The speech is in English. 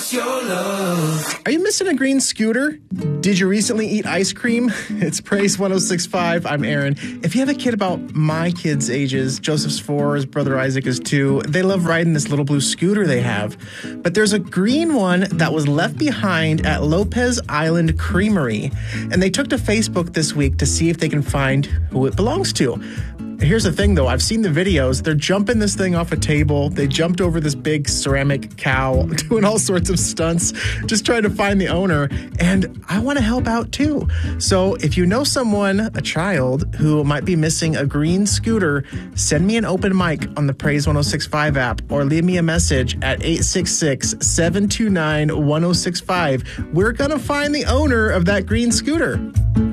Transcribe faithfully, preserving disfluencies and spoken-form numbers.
wants your love. Are you missing a green scooter? Did you recently eat ice cream? It's Praise one oh six point five. I'm Aaron. If you have a kid about my kids' ages, Joseph's four, his brother Isaac is two, they love riding this little blue scooter they have. But there's a green one that was left behind at Lopez Island Creamery. And they took to Facebook this week to see if they can find who it belongs to. Here's the thing, though. I've seen the videos. They're jumping this thing off a table. They jumped over this big ceramic cow, doing all sorts of stunts, just trying to find the owner. And I want to help out, too. So if you know someone, a child, who might be missing a green scooter, send me an open mic on the Praise one oh six point five app or leave me a message at eight six six, seven two nine, one oh six five. We're going to find the owner of that green scooter.